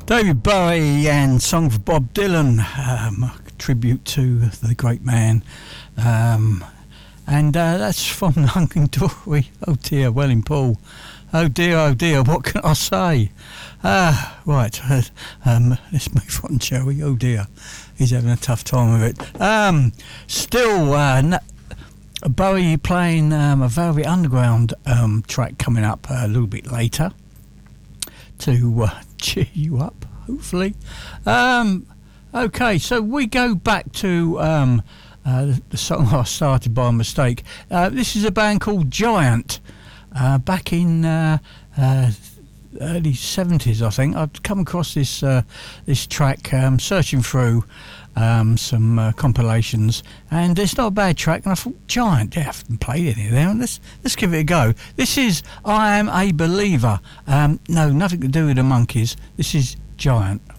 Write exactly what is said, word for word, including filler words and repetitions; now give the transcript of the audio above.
David Bowie and song for Bob Dylan, um, a tribute to the great man, um, and uh, that's from the Hunking Dory. Oh dear, Welling Paul. Oh dear, oh dear, what can I say? Ah, right, uh, um, let's move on, shall we? Oh dear, he's having a tough time of it. Um, still, uh, n- Bowie playing um, a Velvet Underground um, track coming up uh, a little bit later to uh, cheer you up, hopefully. Um, okay, so we go back to um, uh, the, the song I started by mistake. Uh, this is a band called Giant. Uh, back in uh, uh, early seventies, I think, I'd come across this uh, this track, um, searching through um, some uh, compilations, and it's not a bad track. And I thought, Giant, yeah, I haven't played any of them. Let's let's give it a go. This is I Am a Believer. Um, no, nothing to do with the Monkeys. This is Giant.